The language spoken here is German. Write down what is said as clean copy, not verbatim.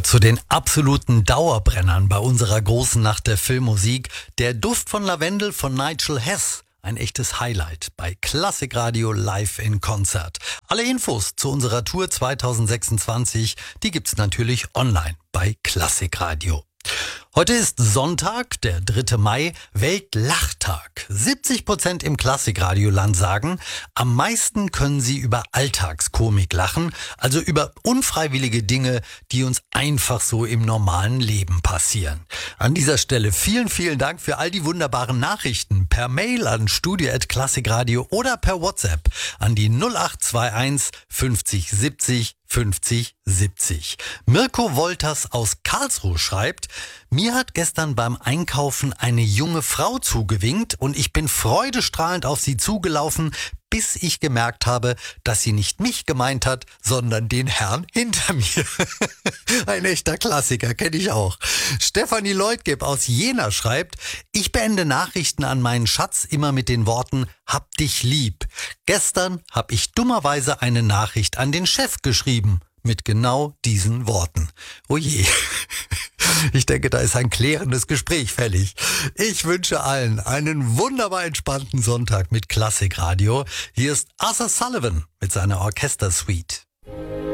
gehört zu den absoluten Dauerbrennern bei unserer großen Nacht der Filmmusik. Der Duft von Lavendel von Nigel Hess. Ein echtes Highlight bei Klassikradio live in Konzert. Alle Infos zu unserer Tour 2026, die gibt's natürlich online bei Klassikradio. Heute ist Sonntag, der 3. Mai, Weltlachtag. 70% im Klassikradioland sagen, am meisten können sie über Alltagskomik lachen, also über unfreiwillige Dinge, die uns einfach so im normalen Leben passieren. An dieser Stelle vielen, vielen Dank für all die wunderbaren Nachrichten per Mail an studio@klassikradio oder per WhatsApp an die 0821 50 70 50 70. Mirko Wolters aus Karlsruhe schreibt, mir hat gestern beim Einkaufen eine junge Frau zugewinkt und ich bin freudestrahlend auf sie zugelaufen, bis ich gemerkt habe, dass sie nicht mich gemeint hat, sondern den Herrn hinter mir. Ein echter Klassiker, kenne ich auch. Stefanie Leutgeb aus Jena schreibt, ich beende Nachrichten an meinen Schatz immer mit den Worten, hab dich lieb. Gestern habe ich dummerweise eine Nachricht an den Chef geschrieben. Mit genau diesen Worten. Oh je. Ich denke, da ist ein klärendes Gespräch fällig. Ich wünsche allen einen wunderbar entspannten Sonntag mit Klassikradio. Hier ist Arthur Sullivan mit seiner Orchestersuite.